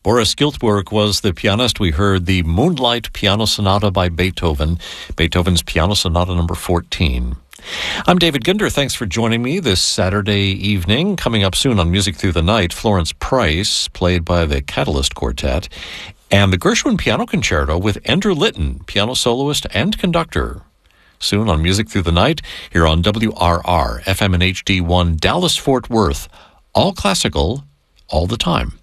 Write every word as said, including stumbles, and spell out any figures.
Boris Giltburg was the pianist. We heard the Moonlight Piano Sonata by Beethoven, Beethoven's Piano Sonata number fourteen. I'm David Ginder. Thanks for joining me this Saturday evening. Coming up soon on Music Through the Night, Florence Price, played by the Catalyst Quartet, and the Gershwin Piano Concerto with Ender Litton, piano soloist and conductor. Soon on Music Through the Night, here on W R R, F M and H D one, Dallas-Fort Worth. All classical, all the time.